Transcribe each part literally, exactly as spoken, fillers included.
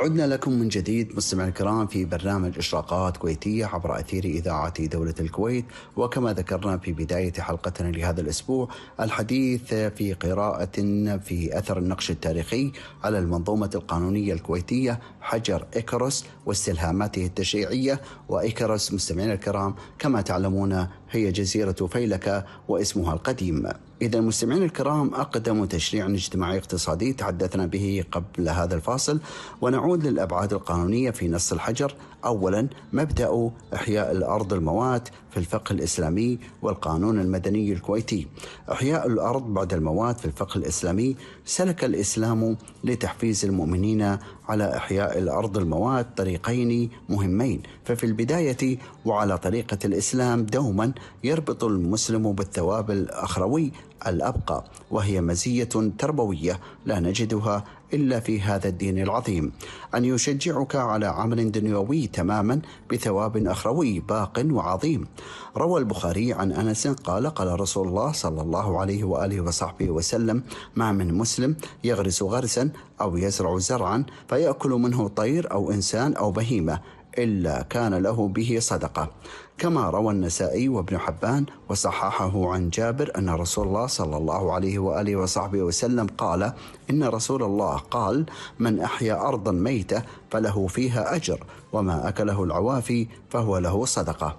عدنا لكم من جديد مستمعينا الكرام في برنامج إشراقات كويتية عبر أثير إذاعة دولة الكويت. وكما ذكرنا في بداية حلقتنا لهذا الأسبوع، الحديث في قراءة في أثر النقش التاريخي على المنظومة القانونية الكويتية حجر إيكاروس واستلهاماته التشريعية. وإيكاروس مستمعينا الكرام كما تعلمون هي جزيرة فيلكة واسمها القديم. إذا مستمعين الكرام، أقدم تشريع اجتماعي اقتصادي تحدثنا به قبل هذا الفاصل، ونعود للأبعاد القانونية في نص الحجر. أولا، مبدأ إحياء الأرض الموات في الفقه الإسلامي والقانون المدني الكويتي. إحياء الأرض بعد الموات في الفقه الإسلامي، سلك الإسلام لتحفيز المؤمنين على إحياء الأرض الموات طريقين مهمين. ففي البداية وعلى طريقة الإسلام دوما يربط المسلم بالثواب الأخروي الأبقى، وهي مزية تربوية لا نجدها إلا في هذا الدين العظيم، أن يشجعك على عمل دنيوي تماما بثواب أخروي باق وعظيم. روى البخاري عن أنس قال: قال رسول الله صلى الله عليه وآله وصحبه وسلم: ما من مسلم يغرس غرسا أو يزرع زرعا فيأكل منه طير أو إنسان أو بهيمة إلا كان له به صدقة. كما روى النسائي وابن حبان وصححه عن جابر أن رسول الله صلى الله عليه وآله وصحبه وسلم قال: إن رسول الله قال: من أحيا أرضا ميتة فله فيها أجر، وما أكله العوافي فهو له صدقة.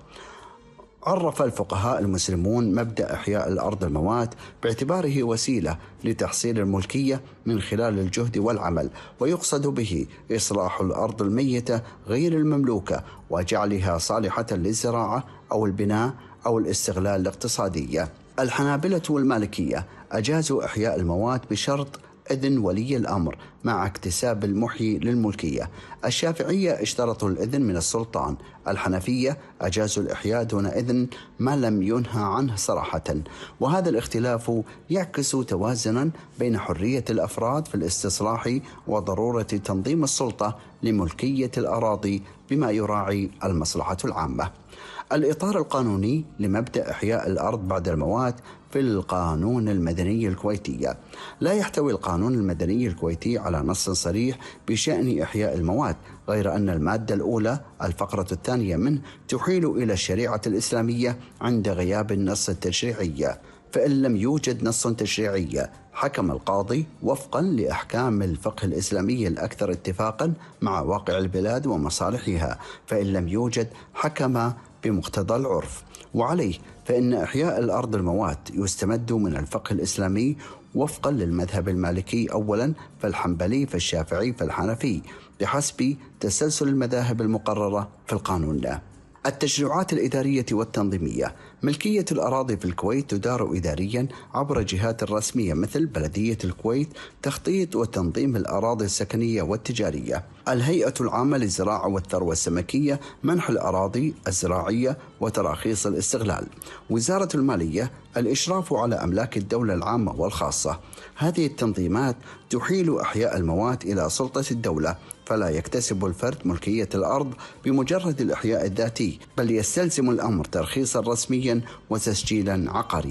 عرف الفقهاء المسلمون مبدأ إحياء الأرض الموات باعتباره وسيلة لتحصيل الملكية من خلال الجهد والعمل، ويقصد به إصلاح الأرض الميتة غير المملوكة وجعلها صالحة للزراعة أو البناء أو الاستغلال الاقتصادي. الحنابلة والمالكية أجازوا إحياء الموات بشرط إذن ولي الأمر مع اكتساب المحيي للملكية. الشافعية اشترطوا الإذن من السلطان. الحنفية أجازوا الإحياء دون إذن ما لم ينهى عنه صراحة. وهذا الاختلاف يعكس توازنا بين حرية الأفراد في الاستصلاح وضرورة تنظيم السلطة لملكية الأراضي بما يراعي المصلحة العامة. الإطار القانوني لمبدأ إحياء الأرض بعد الموات في القانون المدني الكويتي. لا يحتوي القانون المدني الكويتي على نص صريح بشأن إحياء الموات، غير أن المادة الأولى الفقرة الثانية منه تحيل إلى الشريعة الإسلامية عند غياب النص التشريعي. فإن لم يوجد نص تشريعي حكم القاضي وفقا لأحكام الفقه الإسلامي الأكثر اتفاقا مع واقع البلاد ومصالحها، فإن لم يوجد حكم بمقتضى العرف. وعليه فإن إحياء الأرض الموات يستمد من الفقه الإسلامي وفقا للمذهب المالكي أولا، فالحنبلي، فالشافعي، فالحنفي، بحسب تسلسل المذاهب المقررة في القانون. التشريعات الإدارية والتنظيمية. ملكية الأراضي في الكويت تدار إداريا عبر جهات رسمية مثل بلدية الكويت، تخطيط وتنظيم الأراضي السكنية والتجارية. الهيئة العامة للزراعة والثروة السمكية، منح الأراضي الزراعية وتراخيص الاستغلال. وزارة المالية، الإشراف على أملاك الدولة العامة والخاصة. هذه التنظيمات تحيل إحياء الموات إلى سلطة الدولة، فلا يكتسب الفرد ملكية الأرض بمجرد الإحياء الذاتي، بل يستلزم الأمر ترخيصا رسميا وتسجيلا عقاريا.